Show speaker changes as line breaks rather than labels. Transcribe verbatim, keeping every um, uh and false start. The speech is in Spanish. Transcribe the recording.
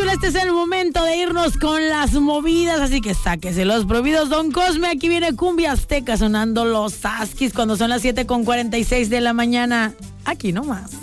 Raúl, este es el momento de irnos con las movidas, así que sáquese los prohibidos, don Cosme. Aquí viene Cumbia Azteca sonando los Saskis cuando son las siete con cuarenta y seis de la mañana. Aquí nomás.